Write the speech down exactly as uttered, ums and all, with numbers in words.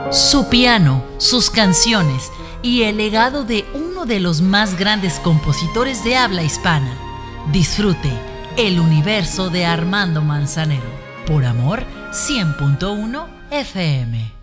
Su piano, sus canciones y el legado de uno de los más grandes compositores de habla hispana. Disfrute el universo de Armando Manzanero por Amor cien punto uno F M.